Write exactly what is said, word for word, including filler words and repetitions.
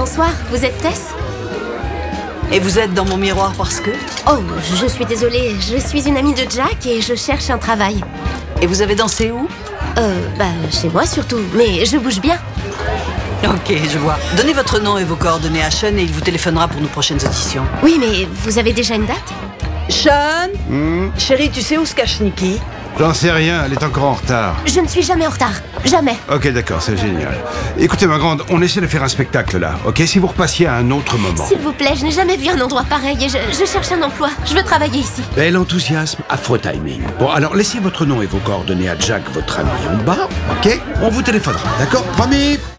bonsoir, vous êtes Tess? Et vous êtes dans mon miroir parce que... Oh, je suis désolée, je suis une amie de Jack et je cherche un travail. Et vous avez dansé où? Euh, bah, chez moi surtout, mais je bouge bien. Ok, je vois. Donnez votre nom et vos coordonnées à Sean et il vous téléphonera pour nos prochaines auditions. Oui, mais vous avez déjà une date? Sean Hmm, Chérie, tu sais où se cache Nikki? J'en sais rien, elle est encore en retard. Je ne suis jamais en retard, jamais. Ok, d'accord, c'est génial. Écoutez, ma grande, on essaie de faire un spectacle là, ok? Si vous repassiez à un autre moment. S'il vous plaît, je n'ai jamais vu un endroit pareil et je, je cherche un emploi. Je veux travailler ici. Et l'enthousiasme, afro timing. Bon, alors laissez votre nom et vos coordonnées à Jack, votre ami, en bas, ok? On vous téléphonera, d'accord? Promis?